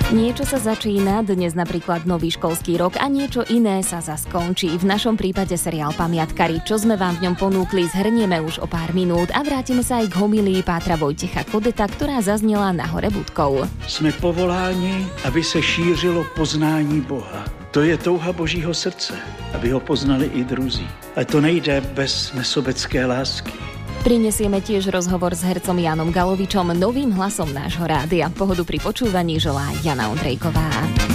Niečo sa začína, dnes napríklad nový školský rok, a niečo iné sa zas končí. V našom prípade seriál Pamiatkari. Čo sme vám v ňom ponúkli, zhrnieme už o pár minút a vrátime sa aj k homílii pátra Vojtecha Kodeta, ktorá zaznela na Hore Budkou. Jsme povoláni, aby se šířilo poznání Boha. To je touha Božího srdce, aby ho poznali i druzí. A to nejde bez nesobecké lásky. Prinesieme tiež rozhovor s hercom Jánom Galovičom, novým hlasom nášho rádia. Pohodu pri počúvaní želá Jana Ondrejková.